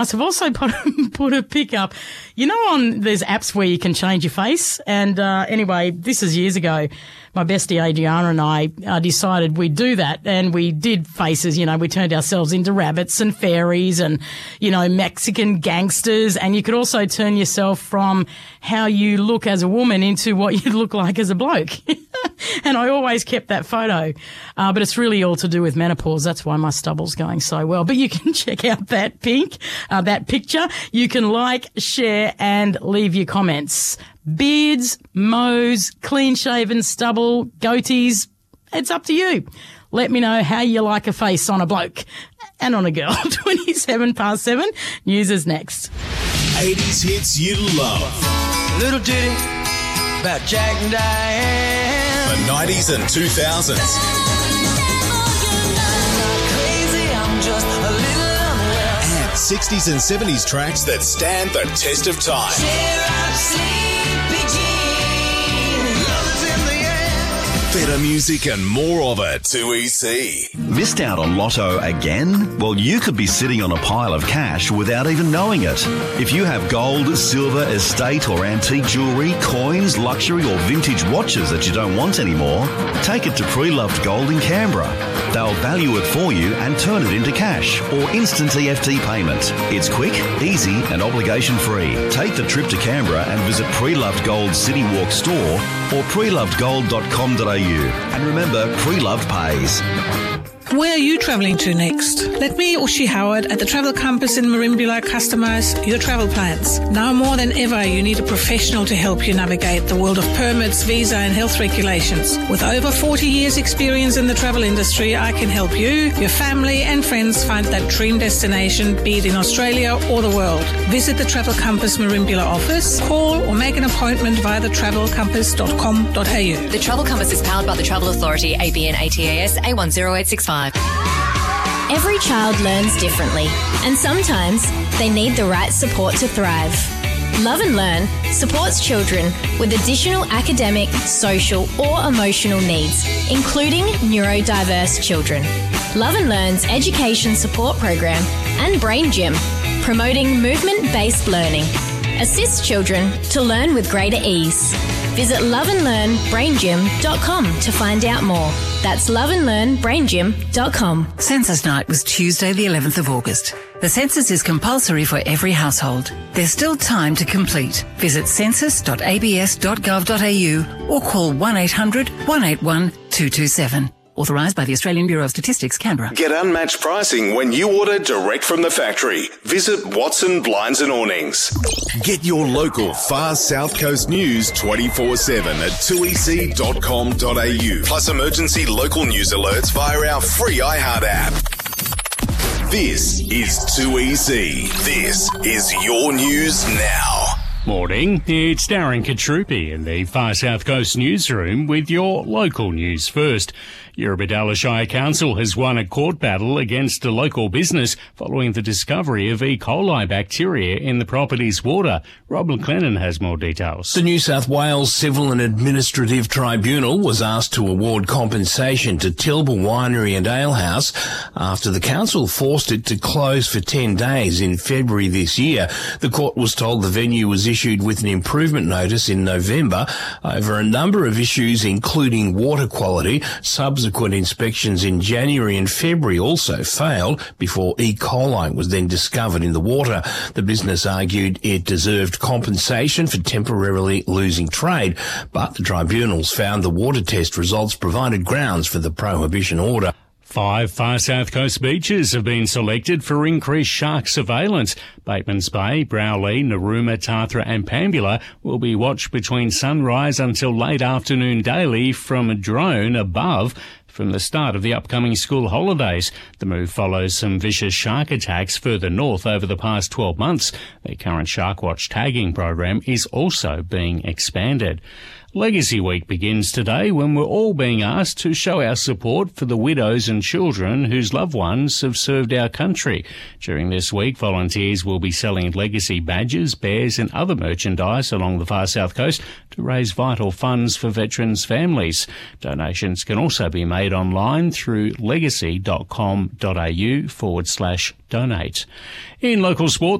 I've also put a pic up. You know, there's apps where you can change your face. And anyway, this is years ago. My bestie Adriana and I decided we'd do that, and we did faces. You know, we turned ourselves into rabbits and fairies and, you know, Mexican gangsters. And you could also turn yourself from how you look as a woman into what you look like as a bloke. And I always kept that photo. But it's really all to do with menopause. That's why my stubble's going so well. But you can check out that picture. You can like, share and leave your comments. Beards, mows, clean-shaven stubble, goatees, it's up to you. Let me know how you like a face on a bloke and on a girl. 7:27, news is next. 80s hits you love. Little ditty about Jack and Diane. The 90s and 2000s. And 60s and 70s tracks that stand the test of time. Better music and more of it. 2EC. Missed out on Lotto again? Well, you could be sitting on a pile of cash without even knowing it. If you have gold, silver, estate or antique jewellery, coins, luxury or vintage watches that you don't want anymore, take it to Pre-Loved Gold in Canberra. They'll value it for you and turn it into cash or instant EFT payment. It's quick, easy and obligation-free. Take the trip to Canberra and visit Pre-Loved Gold City Walk store or prelovedgold.com.au. And remember, Pre-Loved pays. Where are you travelling to next? Let me, Ushi Howard, at the Travel Compass in Merimbula customise your travel plans. Now more than ever, you need a professional to help you navigate the world of permits, visa and health regulations. With over 40 years experience in the travel industry, I can help you, your family and friends find that dream destination, be it in Australia or the world. Visit the Travel Compass Merimbula office, call or make an appointment via thetravelcompass.com.au. The Travel Compass is powered by the Travel Authority, ABN ATAS A10865. Every child learns differently, and sometimes they need the right support to thrive. Love and Learn supports children with additional academic, social or emotional needs, including neurodiverse children. Love and Learn's education support program and Brain Gym, promoting movement-based learning, assists children to learn with greater ease. Visit loveandlearnbraingym.com to find out more. That's loveandlearnbraingym.com. Census night was Tuesday the 11th of August. The census is compulsory for every household. There's still time to complete. Visit census.abs.gov.au or call 1800 181 227. Authorised by the Australian Bureau of Statistics, Canberra. Get unmatched pricing when you order direct from the factory. Visit Watson Blinds and Awnings. Get your local Far South Coast news 24/7 at 2ec.com.au. Plus emergency local news alerts via our free iHeart app. This is 2EC. This is your news now. Morning, it's Darren Katrupi in the Far South Coast newsroom with your local news first. Eurobodalla Shire Council has won a court battle against a local business following the discovery of E. coli bacteria in the property's water. Rob McLennan has more details. The New South Wales Civil and Administrative Tribunal was asked to award compensation to Tilba Winery and Alehouse after the council forced it to close for 10 days in February this year. The court was told the venue was issued with an improvement notice in November over a number of issues including water quality. Subsequent inspections in January and February also failed before E. coli was then discovered in the water. The business argued it deserved compensation for temporarily losing trade, but the tribunals found the water test results provided grounds for the prohibition order. 5 Far South Coast beaches have been selected for increased shark surveillance. Bateman's Bay, Browley, Narooma, Tathra and Pambula will be watched between sunrise until late afternoon daily from a drone above from the start of the upcoming school holidays. The move follows some vicious shark attacks further north over the past 12 months. The current Shark Watch tagging program is also being expanded. Legacy Week begins today when we're all being asked to show our support for the widows and children whose loved ones have served our country. During this week, volunteers will be selling legacy badges, bears and other merchandise along the far south coast to raise vital funds for veterans' families. Donations can also be made online through legacy.com.au/donate. In local sport,